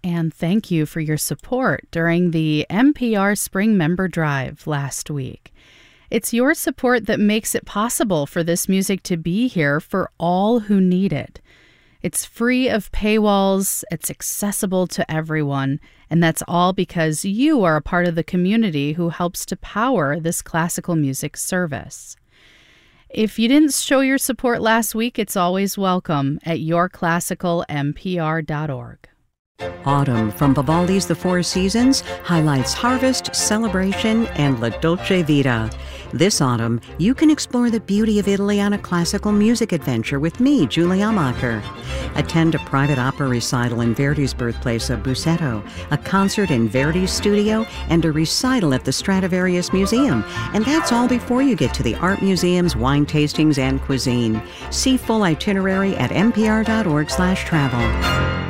And thank you for your support during the NPR Spring Member Drive last week. It's your support that makes it possible for this music to be here for all who need it. It's free of paywalls, it's accessible to everyone, and that's all because you are a part of the community who helps to power this classical music service. If you didn't show your support last week, it's always welcome at yourclassicalnpr.org. Autumn from Vivaldi's The Four Seasons highlights harvest, celebration, and La Dolce Vita. This autumn, you can explore the beauty of Italy on a classical music adventure with me, Julie Amacher. Attend a private opera recital in Verdi's birthplace of Busseto, a concert in Verdi's studio, and a recital at the Stradivarius Museum. And that's all before you get to the art museums, wine tastings, and cuisine. See full itinerary at npr.org/travel.